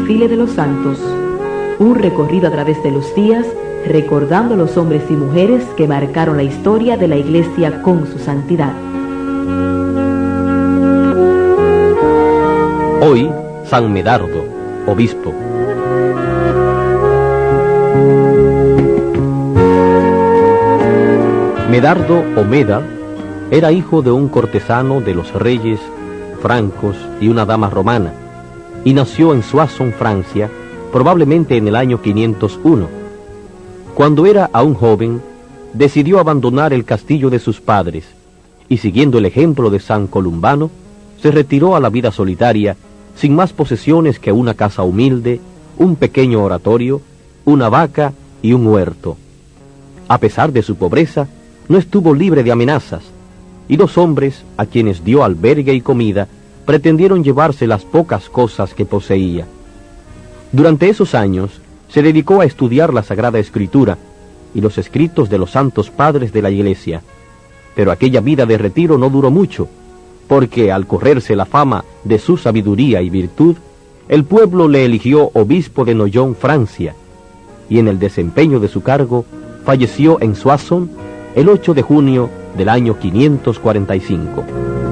desfile de los santos, un recorrido a través de los días, recordando a los hombres y mujeres que marcaron la historia de la Iglesia con su santidad. Hoy, San Medardo, obispo. Medardo o Meda era hijo de un cortesano de los reyes francos y una dama romana, y nació en Soissons, Francia, probablemente en el año 501. Cuando era aún joven, decidió abandonar el castillo de sus padres, y siguiendo el ejemplo de San Columbano, se retiró a la vida solitaria, sin más posesiones que una casa humilde, un pequeño oratorio, una vaca y un huerto. A pesar de su pobreza, no estuvo libre de amenazas, y dos hombres, a quienes dio albergue y comida, pretendieron llevarse las pocas cosas que poseía. Durante esos años, se dedicó a estudiar la Sagrada Escritura y los escritos de los santos padres de la Iglesia. Pero aquella vida de retiro no duró mucho, porque al correrse la fama de su sabiduría y virtud, el pueblo le eligió obispo de Noyon, Francia, y en el desempeño de su cargo falleció en Soissons el 8 de junio del año 545.